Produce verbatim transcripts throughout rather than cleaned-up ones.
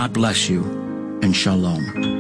God bless you, and shalom.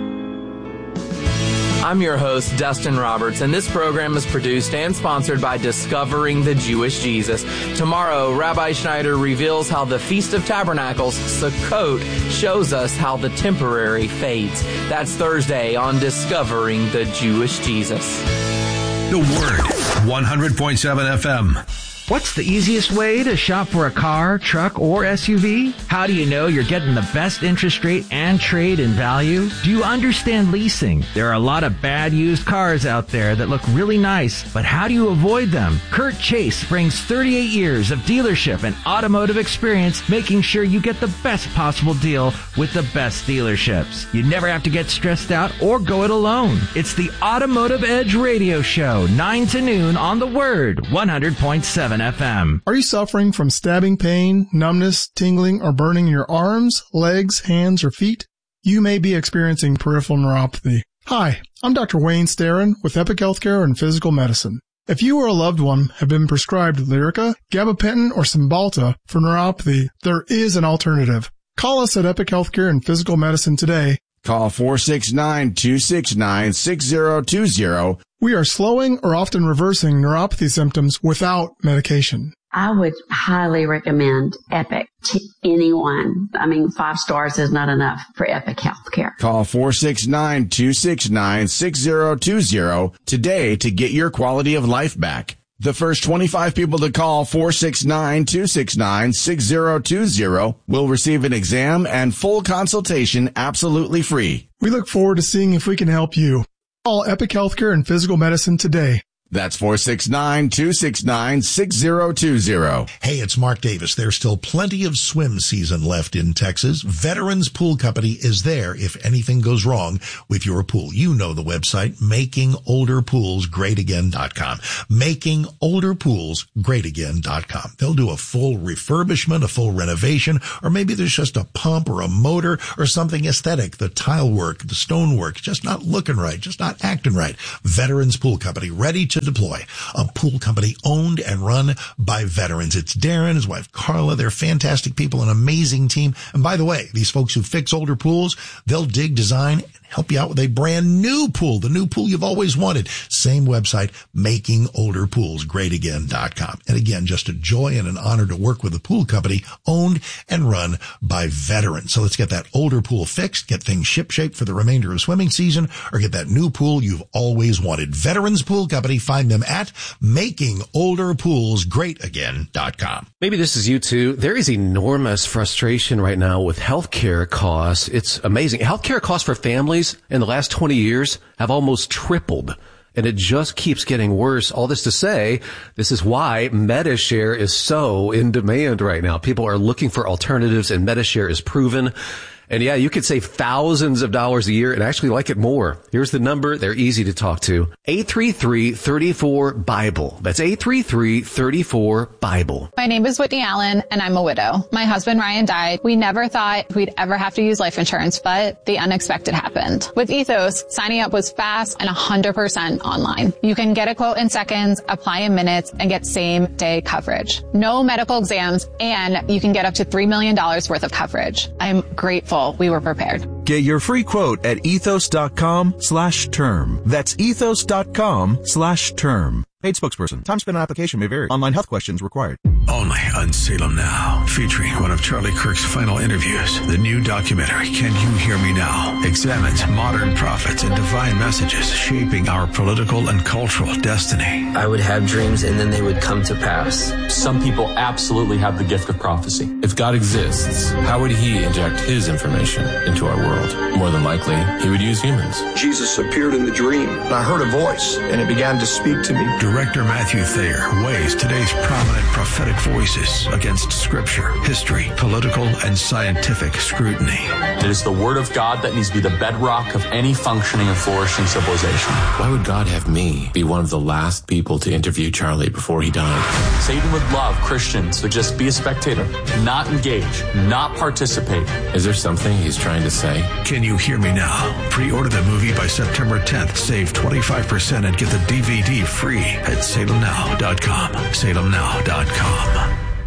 I'm your host, Dustin Roberts, and this program is produced and sponsored by Discovering the Jewish Jesus. Tomorrow, Rabbi Schneider reveals how the Feast of Tabernacles, Sukkot, shows us how the temporary fades. That's Thursday on Discovering the Jewish Jesus. The Word, one hundred point seven F M. What's the easiest way to shop for a car, truck, or S U V? How do you know you're getting the best interest rate and trade in value? Do you understand leasing? There are a lot of bad used cars out there that look really nice, but how do you avoid them? Kurt Chase brings thirty-eight years of dealership and automotive experience, making sure you get the best possible deal with the best dealerships. You never have to get stressed out or go it alone. It's the Automotive Edge Radio Show, nine to noon on The Word, one hundred point seven F M. Are you suffering from stabbing pain, numbness, tingling, or burning in your arms, legs, hands, or feet? You may be experiencing peripheral neuropathy. Hi, I'm Doctor Wayne Starrin with Epic Healthcare and Physical Medicine. If you or a loved one have been prescribed Lyrica, gabapentin, or Cymbalta for neuropathy, there is an alternative. Call us at Epic Healthcare and Physical Medicine today. Call four six nine, two six nine, six zero two zero. We are slowing or often reversing neuropathy symptoms without medication. I would highly recommend Epic to anyone. I mean, five stars is not enough for Epic Healthcare. Call four six nine, two six nine, six zero two zero today to get your quality of life back. The first twenty-five people to call four six nine, two six nine, six zero two zero will receive an exam and full consultation absolutely free. We look forward to seeing if we can help you. Call Epic Healthcare and Physical Medicine today. That's four six nine, two six nine, six zero two zero. Hey, it's Mark Davis. There's still plenty of swim season left in Texas. Veterans Pool Company is there if anything goes wrong with your pool. You know the website, making older pools great again dot com. making older pools great again dot com. They'll do a full refurbishment, a full renovation, or maybe there's just a pump or a motor or something aesthetic. The tile work, the stone work, just not looking right, just not acting right. Veterans Pool Company, ready to deploy. A pool company owned and run by veterans. It's Darren, his wife Carla. They're fantastic people, an amazing team. And by the way, these folks who fix older pools, they'll dig, design, and help you out with a brand new pool, the new pool you've always wanted. Same website, making older pools great again dot com. And again, just a joy and an honor to work with a pool company owned and run by veterans. So let's get that older pool fixed, get things shipshape for the remainder of swimming season, or get that new pool you've always wanted. Veterans Pool Company, find them at making older pools great again dot com. Maybe this is you too. There is enormous frustration right now with healthcare costs. It's amazing. Healthcare costs for families in the last twenty years have almost tripled, and it just keeps getting worse. All this to say, this is why MediShare is so in demand right now. People are looking for alternatives, and MediShare is proven. And yeah, you could save thousands of dollars a year and actually like it more. Here's the number. They're easy to talk to. eight three three, three four, BIBLE. That's eight three three, three four, BIBLE. My name is Whitney Allen, and I'm a widow. My husband, Ryan, died. We never thought we'd ever have to use life insurance, but the unexpected happened. With Ethos, signing up was fast and one hundred percent online. You can get a quote in seconds, apply in minutes, and get same-day coverage. No medical exams, and you can get up to three million dollars worth of coverage. I'm grateful we were prepared. Get your free quote at ethos.com slash term. That's ethos.com slash term. Paid spokesperson. Time spent on application may vary. Online health questions required. Only on Salem Now, featuring one of Charlie Kirk's final interviews. The new documentary, Can You Hear Me Now?, examines modern prophets and divine messages shaping our political and cultural destiny. I would have dreams and then they would come to pass. Some people absolutely have the gift of prophecy. If God exists, how would he inject his information into our world? More than likely, he would use humans. Jesus appeared in the dream, and I heard a voice, and it began to speak to me. Director Matthew Thayer weighs today's prominent prophetic voices against scripture, history, political, and scientific scrutiny. It is the word of God that needs to be the bedrock of any functioning and flourishing civilization. Why would God have me be one of the last people to interview Charlie before he died? Satan would love Christians to just be a spectator, not engage, not participate. Is there something he's trying to say? Can You Hear Me Now? Pre-order the movie by September tenth. Save twenty-five percent and get the D V D free at salem now dot com. salem now dot com.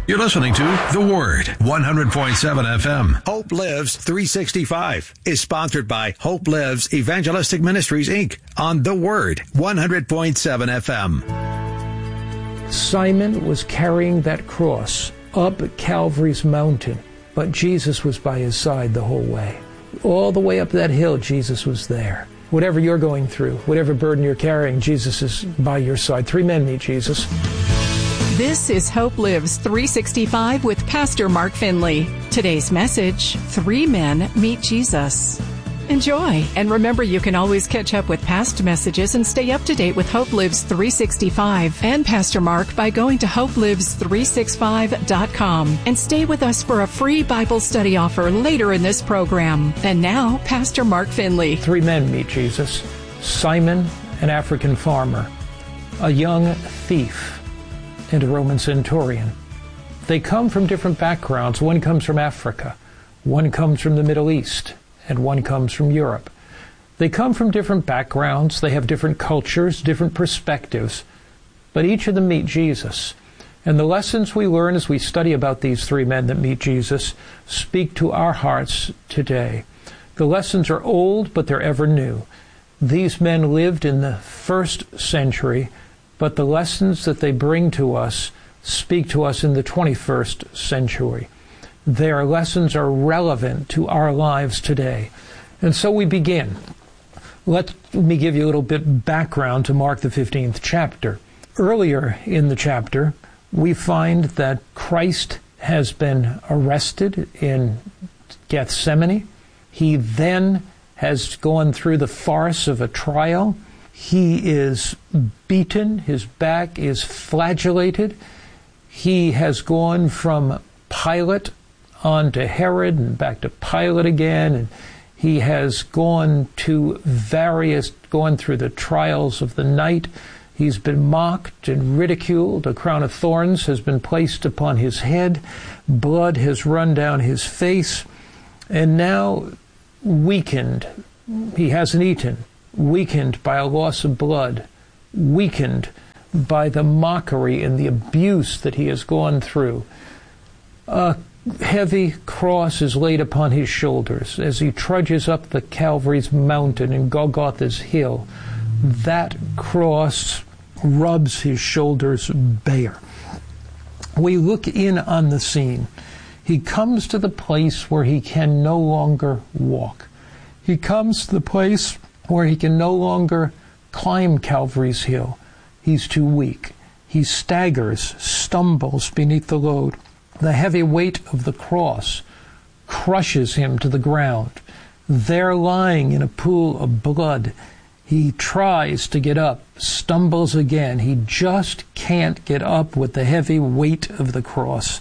You're listening to The Word, one hundred point seven F M. Hope Lives three sixty-five is sponsored by Hope Lives Evangelistic Ministries, Incorporated on The Word, one hundred point seven F M. Simon was carrying that cross up Calvary's mountain, but Jesus was by his side the whole way. All the way up that hill, Jesus was there. Whatever you're going through, whatever burden you're carrying, Jesus is by your side. Three men meet Jesus. This is Hope Lives three sixty-five with Pastor Mark Finley. Today's message, Three Men Meet Jesus. Enjoy, and remember you can always catch up with past messages and stay up to date with Hope Lives three sixty-five and Pastor Mark by going to hope lives three sixty-five dot com and stay with us for a free Bible study offer later in this program. And now, Pastor Mark Finley. Three men meet Jesus. Simon, an African farmer, a young thief, and a Roman centurion. They come from different backgrounds. One comes from Africa, one comes from the Middle East, and one comes from Europe. They come from different backgrounds, they have different cultures, different perspectives, but each of them meet Jesus. And the lessons we learn as we study about these three men that meet Jesus speak to our hearts today. The lessons are old, but they're ever new. These men lived in the first century, but the lessons that they bring to us speak to us in the twenty-first century. Their lessons are relevant to our lives today. And so we begin. Let me give you a little bit background to Mark the fifteenth chapter. Earlier in the chapter, we find that Christ has been arrested in Gethsemane. He then has gone through the farce of a trial. He is beaten. His back is flagellated. He has gone from Pilate on to Herod and back to Pilate again, and he has gone to various, gone through the trials of the night. He's been mocked and ridiculed. A crown of thorns has been placed upon his head. Blood has run down his face. And now, weakened, he hasn't eaten, weakened by a loss of blood, weakened by the mockery and the abuse that he has gone through. A heavy cross is laid upon his shoulders as he trudges up the Calvary's mountain and Golgotha's hill. That cross rubs his shoulders bare. We look in on the scene. He comes to the place where he can no longer walk. He comes to the place where he can no longer climb Calvary's hill. He's too weak. He staggers, stumbles beneath the load. The heavy weight of the cross crushes him to the ground. There, lying in a pool of blood, he tries to get up, stumbles again. He just can't get up with the heavy weight of the cross.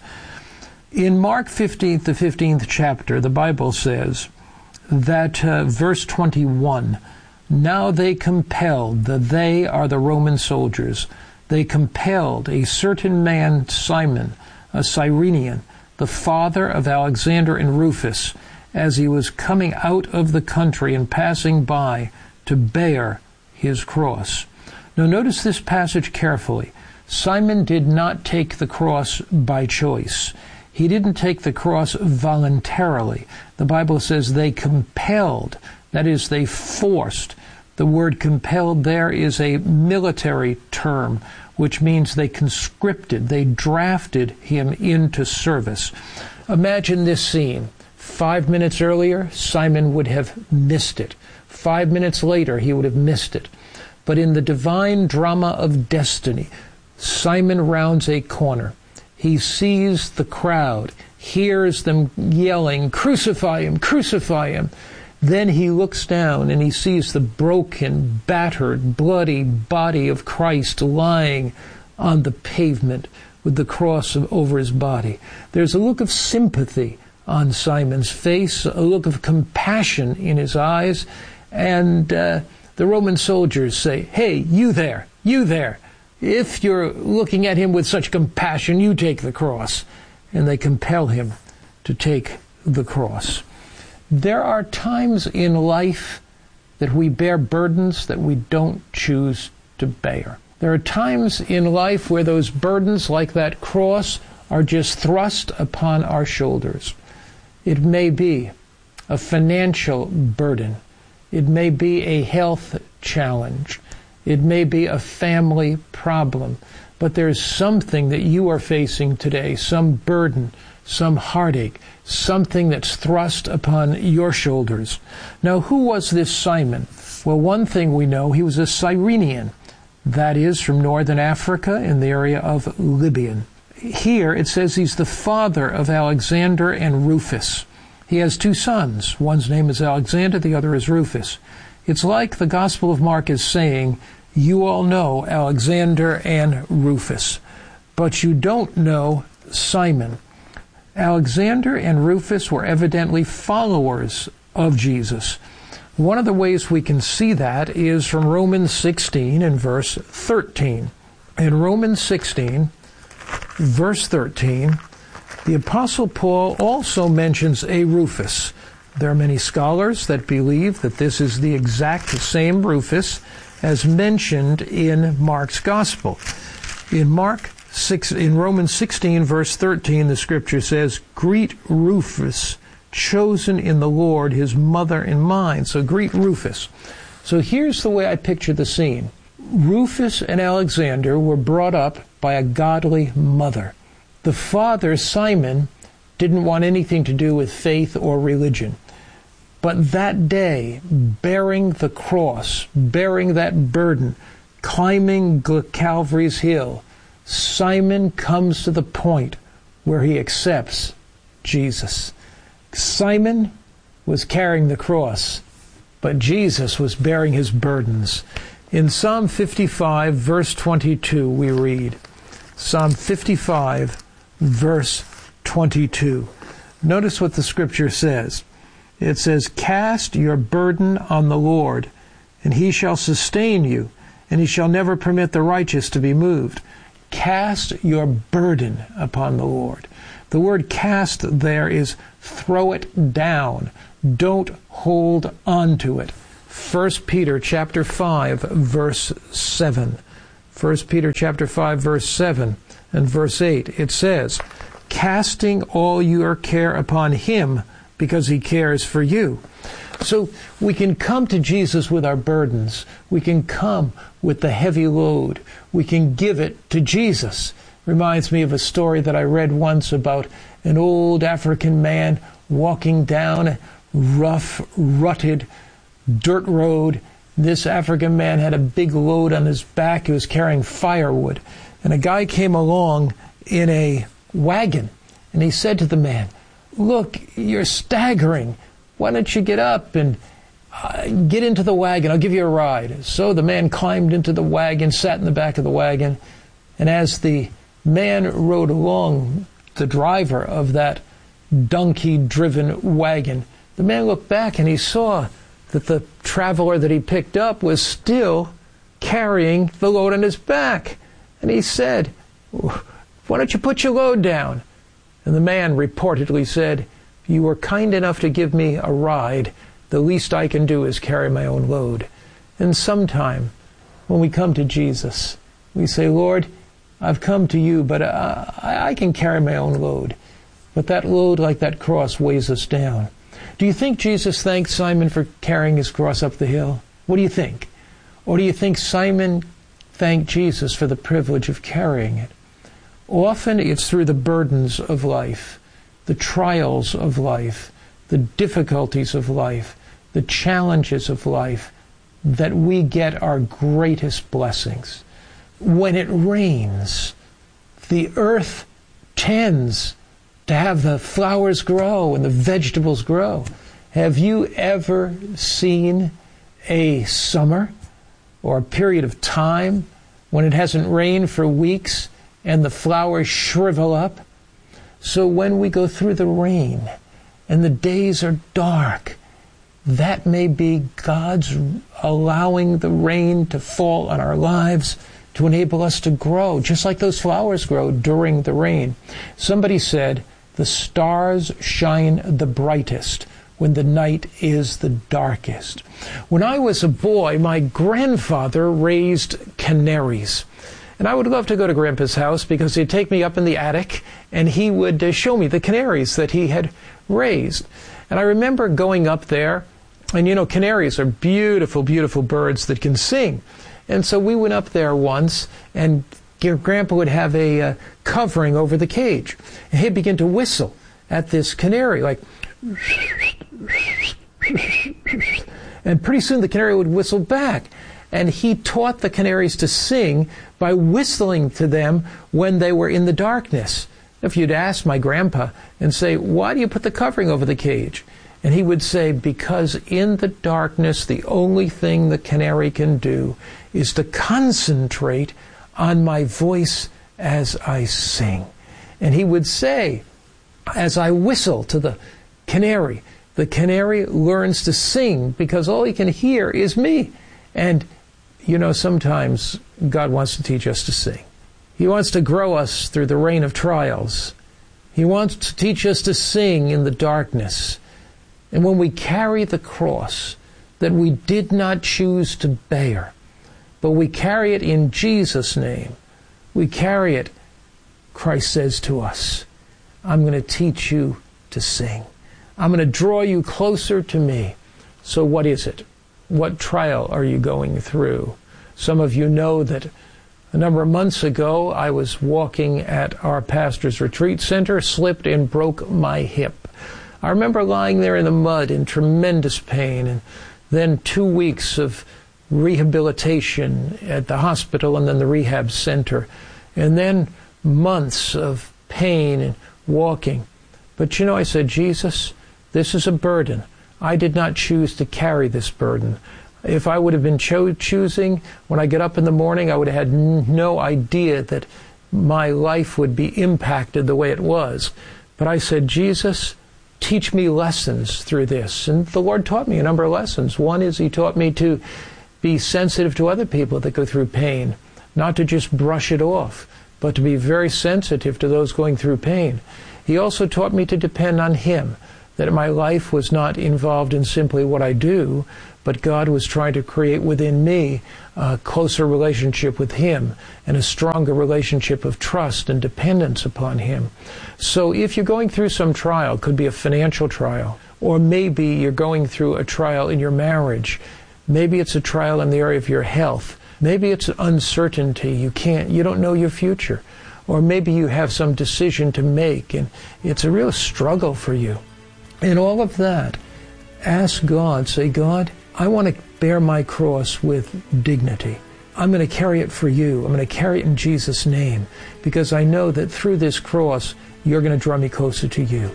In Mark fifteenth, the fifteenth chapter, the Bible says that, uh, verse twenty-one, now they compelled, the they are the Roman soldiers, they compelled a certain man, Simon, a Cyrenian, the father of Alexander and Rufus, as he was coming out of the country and passing by, to bear his cross. Now notice this passage carefully. Simon did not take the cross by choice. He didn't take the cross voluntarily. The Bible says they compelled, that is, they forced. The word compelled there is a military term, which means they conscripted, they drafted him into service. Imagine this scene. Five minutes earlier, Simon would have missed it. Five minutes later, he would have missed it. But in the divine drama of destiny, Simon rounds a corner. He sees the crowd, hears them yelling, "Crucify him, crucify him." Then he looks down and he sees the broken, battered, bloody body of Christ lying on the pavement with the cross over his body. There's a look of sympathy on Simon's face, a look of compassion in his eyes, and uh, the Roman soldiers say, "Hey, you there, you there, if you're looking at him with such compassion, you take the cross." And they compel him to take the cross. There are times in life that we bear burdens that we don't choose to bear. There are times in life where those burdens, like that cross, are just thrust upon our shoulders. It may be a financial burden. It may be a health challenge. It may be a family problem. But there's something that you are facing today, some burden, some heartache, something that's thrust upon your shoulders. Now, who was this Simon? Well, one thing we know, he was a Cyrenian. That is, from northern Africa in the area of Libyan. Here it says he's the father of Alexander and Rufus. He has two sons. One's name is Alexander, the other is Rufus. It's like the Gospel of Mark is saying, you all know Alexander and Rufus, but you don't know Simon. Alexander and Rufus were evidently followers of Jesus. One of the ways we can see that is from Romans sixteen and verse thirteen. In Romans sixteen, verse thirteen, the Apostle Paul also mentions a Rufus. There are many scholars that believe that this is the exact same Rufus as mentioned in Mark's Gospel. In Mark six, in Romans sixteen, verse thirteen, the Scripture says, "Greet Rufus, chosen in the Lord, his mother and mine." So greet Rufus. So here's the way I picture the scene. Rufus and Alexander were brought up by a godly mother. The father, Simon, didn't want anything to do with faith or religion. But that day, bearing the cross, bearing that burden, climbing Calvary's hill, Simon comes to the point where he accepts Jesus. Simon was carrying the cross, but Jesus was bearing his burdens. In Psalm fifty-five, verse twenty-two, we read, Psalm fifty-five, verse twenty-two. Notice what the Scripture says. It says, "Cast your burden on the Lord, and he shall sustain you, and he shall never permit the righteous to be moved." Cast your burden upon the Lord. The word cast there is throw it down. Don't hold on to it. First Peter chapter five, verse seven. First Peter chapter five, verse seven and verse eight. It says, "Casting all your care upon him, because he cares for you." So we can come to Jesus with our burdens. We can come with the heavy load. We can give it to Jesus. Reminds me of a story that I read once about an old African man walking down a rough, rutted dirt road. This African man had a big load on his back. He was carrying firewood. And a guy came along in a wagon, and he said to the man, "Look, you're staggering. Why don't you get up and uh, get into the wagon? I'll give you a ride." So the man climbed into the wagon, sat in the back of the wagon, and as the man rode along, the driver of that donkey-driven wagon, the man looked back and he saw that the traveler that he picked up was still carrying the load on his back. And he said, "Why don't you put your load down?" And the man reportedly said, "You were kind enough to give me a ride. The least I can do is carry my own load." And sometime, when we come to Jesus, we say, "Lord, I've come to you, but uh, I, I can carry my own load." But that load, like that cross, weighs us down. Do you think Jesus thanked Simon for carrying his cross up the hill? What do you think? Or do you think Simon thanked Jesus for the privilege of carrying it? Often it's through the burdens of life, the trials of life, the difficulties of life, the challenges of life, that we get our greatest blessings. When it rains, the earth tends to have the flowers grow and the vegetables grow. Have you ever seen a summer or a period of time when it hasn't rained for weeks and the flowers shrivel up? So when we go through the rain and the days are dark, that may be God's allowing the rain to fall on our lives to enable us to grow, just like those flowers grow during the rain. Somebody said, the stars shine the brightest when the night is the darkest. When I was a boy, my grandfather raised canaries. And I would love to go to Grandpa's house because he'd take me up in the attic and he would uh, show me the canaries that he had raised. And I remember going up there, and you know, canaries are beautiful, beautiful birds that can sing. And so we went up there once, and your Grandpa would have a uh, covering over the cage. And he'd begin to whistle at this canary, like... And pretty soon the canary would whistle back. And he taught the canaries to sing by whistling to them when they were in the darkness. If you'd ask my grandpa and say, why do you put the covering over the cage? And he would say, because in the darkness, the only thing the canary can do is to concentrate on my voice as I sing. And he would say, as I whistle to the canary, the canary learns to sing because all he can hear is me. And you know, sometimes God wants to teach us to sing. He wants to grow us through the rain of trials. He wants to teach us to sing in the darkness. And when we carry the cross that we did not choose to bear, but we carry it in Jesus' name, we carry it, Christ says to us, I'm going to teach you to sing. I'm going to draw you closer to me. So what is it? What trial are you going through? Some of you know that a number of months ago, I was walking at our pastor's retreat center, slipped and broke my hip. I remember lying there in the mud in tremendous pain, and then two weeks of rehabilitation at the hospital and then the rehab center, and then months of pain and walking. But you know, I said, Jesus, this is a burden. I did not choose to carry this burden. If I would have been cho- choosing, when I get up in the morning, I would have had n- no idea that my life would be impacted the way it was. But I said, Jesus, teach me lessons through this. And the Lord taught me a number of lessons. One is He taught me to be sensitive to other people that go through pain, not to just brush it off, but to be very sensitive to those going through pain. He also taught me to depend on Him, that my life was not involved in simply what I do, but God was trying to create within me a closer relationship with Him and a stronger relationship of trust and dependence upon Him. So if you're going through some trial, it could be a financial trial, or maybe you're going through a trial in your marriage, maybe it's a trial in the area of your health, maybe it's uncertainty, you can't, you don't know your future, or maybe you have some decision to make and it's a real struggle for you. In all of that, ask God, say, God, I want to bear my cross with dignity. I'm going to carry it for you. I'm going to carry it in Jesus' name, because I know that through this cross, you're going to draw me closer to you.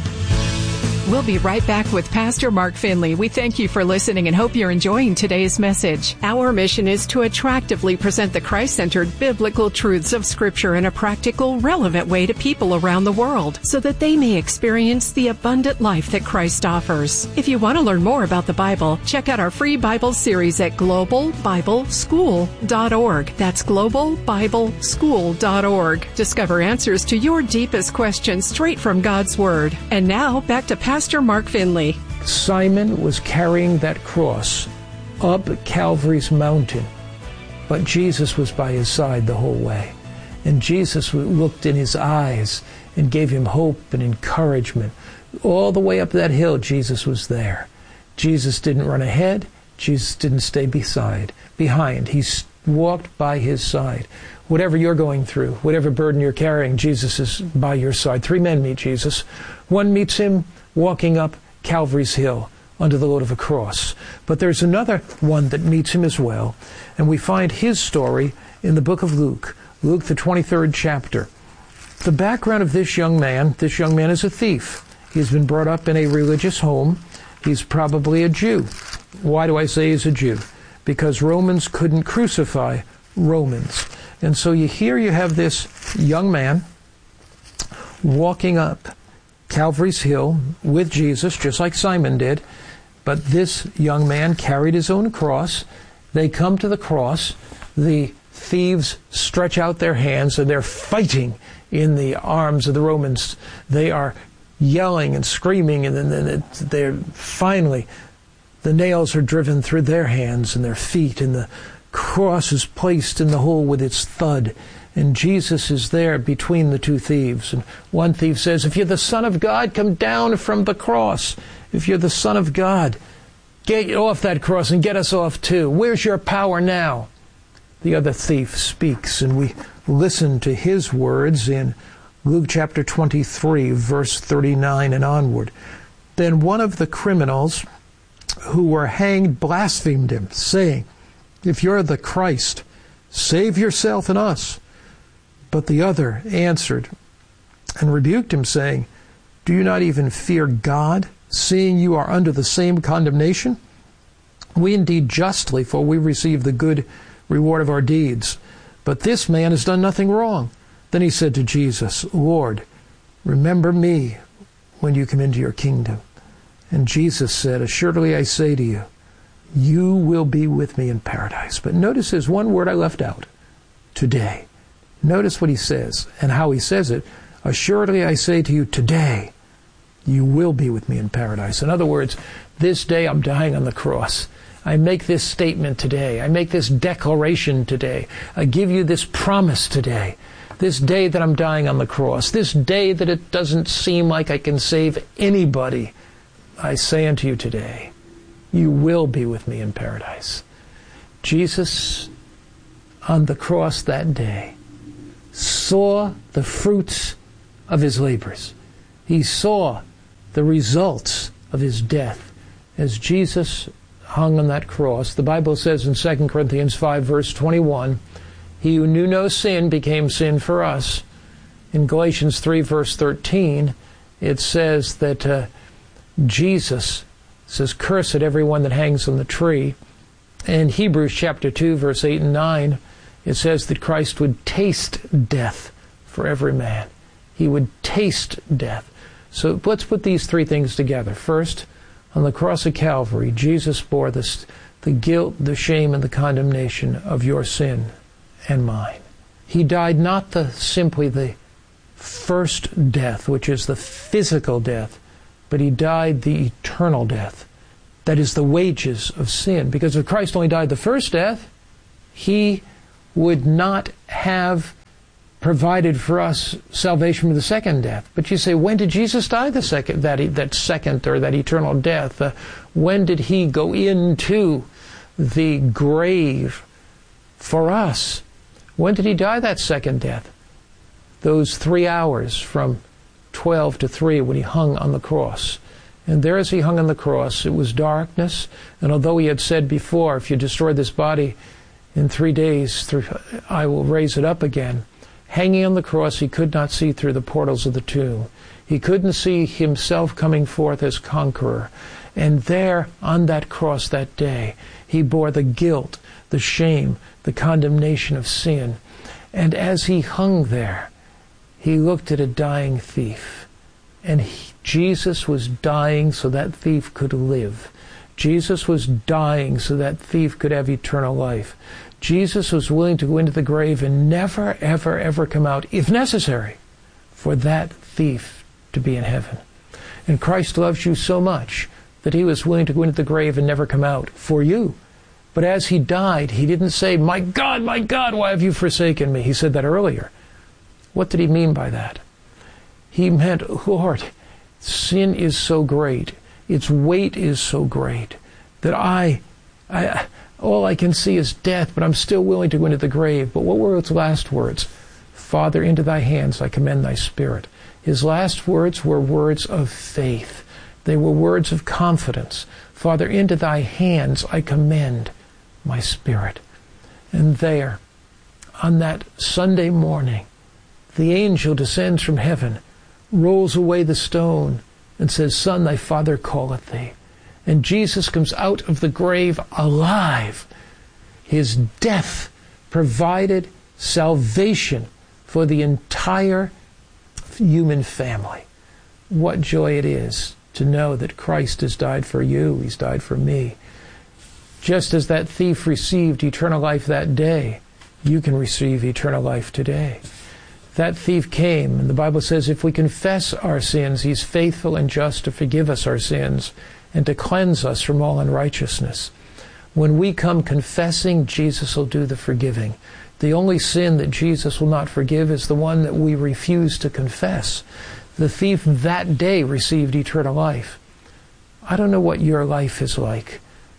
We'll be right back with Pastor Mark Finley. We thank you for listening and hope you're enjoying today's message. Our mission is to attractively present the Christ-centered biblical truths of Scripture in a practical, relevant way to people around the world so that they may experience the abundant life that Christ offers. If you want to learn more about the Bible, check out our free Bible series at global bible school dot org. That's global bible school dot org. Discover answers to your deepest questions straight from God's Word. And now, back to Pastor Pastor Mark Finley. Simon was carrying that cross up Calvary's mountain, but Jesus was by his side the whole way. And Jesus looked in his eyes and gave him hope and encouragement. All the way up that hill, Jesus was there. Jesus didn't run ahead. Jesus didn't stay beside, behind. He walked by his side. Whatever you're going through, whatever burden you're carrying, Jesus is by your side. Three men meet Jesus. One meets him walking up Calvary's hill under the load of a cross. But there's another one that meets him as well, and we find his story in the book of Luke, Luke the twenty-third chapter. The background of this young man, this young man is a thief. He's been brought up in a religious home. He's probably a Jew. Why do I say he's a Jew? Because Romans couldn't crucify Romans. And so you here you have this young man walking up Calvary's hill with Jesus, just like Simon did. But this young man carried his own cross. They come to the cross. The thieves stretch out their hands, and they're fighting in the arms of the Romans. They are yelling and screaming, and then they're finally, the nails are driven through their hands and their feet, and the cross is placed in the hole with its thud, and Jesus is there between the two thieves. And one thief says, if you're the Son of God, come down from the cross. If you're the Son of God, get off that cross and get us off too. Where's your power now? The other thief speaks, and we listen to his words in Luke chapter twenty-three, verse thirty-nine and onward. Then one of the criminals who were hanged blasphemed him, saying, if you're the Christ, save yourself and us. But the other answered and rebuked him, saying, do you not even fear God, seeing you are under the same condemnation? We indeed justly, for we receive the good reward of our deeds. But this man has done nothing wrong. Then he said to Jesus, Lord, remember me when you come into your kingdom. And Jesus said, assuredly I say to you, you will be with me in paradise. But notice there's one word I left out, today. Notice what he says and how he says it. Assuredly I say to you, today you will be with me in paradise. In other words, this day I'm dying on the cross. I make this statement today. I make this declaration today. I give you this promise today. This day that I'm dying on the cross. This day that it doesn't seem like I can save anybody. I say unto you today, you will be with me in paradise. Jesus, on the cross that day, saw the fruits of his labors. He saw the results of his death. As Jesus hung on that cross, the Bible says in Second Corinthians five, verse twenty-one, he who knew no sin became sin for us. In Galatians three, verse thirteen, it says that uh, Jesus says, cursed everyone that hangs on the tree. In Hebrews chapter two, verse eight and nine, it says that Christ would taste death for every man. He would taste death. So let's put these three things together. First, on the cross of Calvary, Jesus bore this, the guilt, the shame, and the condemnation of your sin and mine. He died not the simply the first death, which is the physical death, but he died the eternal death. That is the wages of sin. Because if Christ only died the first death, he would not have provided for us salvation from the second death. But you say, when did Jesus die the second, that, that second or that eternal death? Uh, when did he go into the grave for us? When did he die that second death? Those three hours from twelve to three when he hung on the cross. And there as he hung on the cross, it was darkness. And although he had said before, if you destroy this body in three days, I will raise it up again. Hanging on the cross, he could not see through the portals of the tomb. He couldn't see himself coming forth as conqueror. And there, on that cross that day, he bore the guilt, the shame, the condemnation of sin. And as he hung there, he looked at a dying thief. And he, Jesus was dying so that thief could live. Jesus was dying so that thief could have eternal life. Jesus was willing to go into the grave and never, ever, ever come out, if necessary, for that thief to be in heaven. And Christ loves you so much that he was willing to go into the grave and never come out for you. But as he died, he didn't say, my God, my God, why have you forsaken me? He said that earlier. What did he mean by that? He meant, Lord, sin is so great, its weight is so great, that I, I, all I can see is death, but I'm still willing to go into the grave. But what were his last words? Father, into thy hands I commend thy spirit. His last words were words of faith. They were words of confidence. Father, into thy hands I commend my spirit. And there, on that Sunday morning, the angel descends from heaven, rolls away the stone, and says, Son, thy Father calleth thee. And Jesus comes out of the grave alive. His death provided salvation for the entire human family. What joy it is to know that Christ has died for you. He's died for me. Just as that thief received eternal life that day, you can receive eternal life today. That thief came, and the Bible says if we confess our sins, he's faithful and just to forgive us our sins and to cleanse us from all unrighteousness. When we come confessing, Jesus will do the forgiving. The only sin that Jesus will not forgive is the one that we refuse to confess. The thief that day received eternal life. I don't know what your life is like.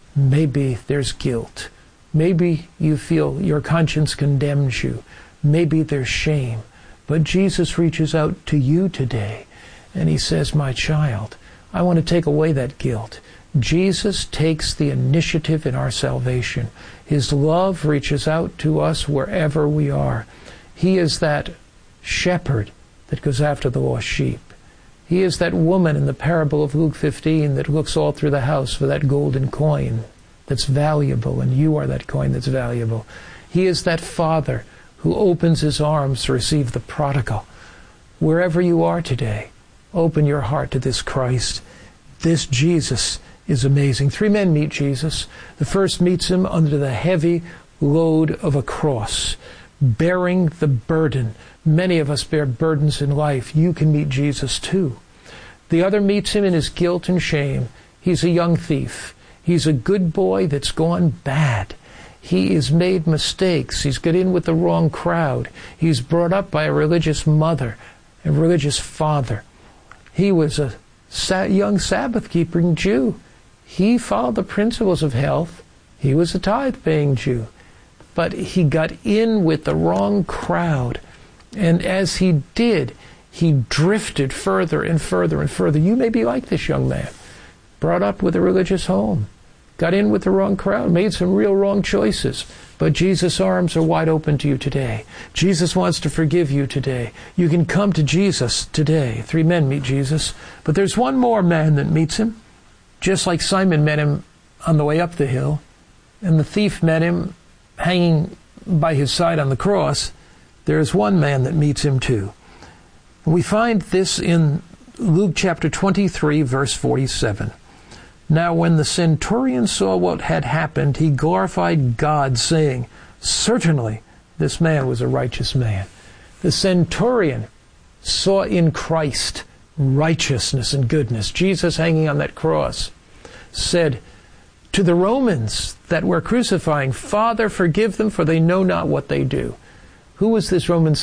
Maybe there's guilt. Maybe you feel your conscience condemns you. Maybe there's shame. But Jesus reaches out to you today, and he says, my child, I want to take away that guilt. Jesus takes the initiative in our salvation. His love reaches out to us wherever we are. He is that shepherd that goes after the lost sheep. He is that woman in the parable of Luke fifteen that looks all through the house for that golden coin that's valuable, and you are that coin that's valuable. He is that father who opens his arms to receive the prodigal. Wherever you are today, open your heart to this Christ. This Jesus is amazing. Three men meet Jesus. The first meets him under the heavy load of a cross, bearing the burden. Many of us bear burdens in life. You can meet Jesus too. The other meets him in his guilt and shame. He's a young thief. He's a good boy that's gone bad. He has made mistakes. He's got in with the wrong crowd. He's brought up by a religious mother and religious father. He was a young Sabbath-keeping Jew. He followed the principles of health. He was a tithe-paying Jew. But he got in with the wrong crowd. And as he did, he drifted further and further and further. You may be like this young man, brought up with a religious home, got in with the wrong crowd, made some real wrong choices. But Jesus' arms are wide open to you today. Jesus wants to forgive you today. You can come to Jesus today. Three men meet Jesus. But there's one more man that meets him, just like Simon met him on the way up the hill, and the thief met him hanging by his side on the cross. There's one man that meets him too. We find this in Luke chapter twenty-three, verse forty-seven. Now when the centurion saw what had happened, he glorified God, saying, certainly this man was a righteous man. The centurion saw in Christ righteousness and goodness. Jesus hanging on that cross said to the Romans that were crucifying, Father, forgive them, for they know not what they do. Who was this Roman